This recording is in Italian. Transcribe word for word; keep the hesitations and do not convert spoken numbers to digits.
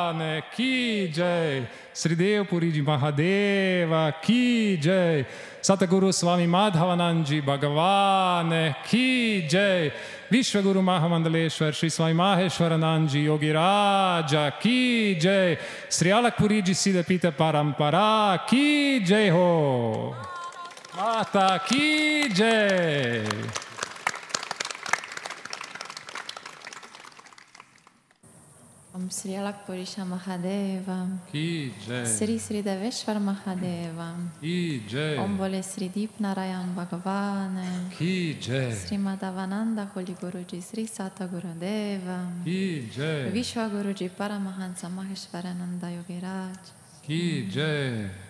Bhagavane Ki Jai, Sridev Puriji Mahadeva Ki Jai, Satguru Swami Madhavananji Bhagavane Ki Jai, Vishwaguru Mahamandaleshwar Shri Swami Maheshwarananji Yogi Raja Ki Jai, Sri Alakpuriji Siddhapita Parampara Ki Jai Ho, Mata Ki Jai. Om Sri Alakpurisha Mahadeva Ki Jai. Sri Sri Deveshwar Mahadeva Ki Jai. Om Bole Sri Deep Narayan Bhagavane Ki Jai. Sri Madhavananda Holy Guruji Sri Sata Gurudeva Ki Jai. Vishwa Guruji Paramahansa Maheshwarananda Yogi Raj Ki Jai.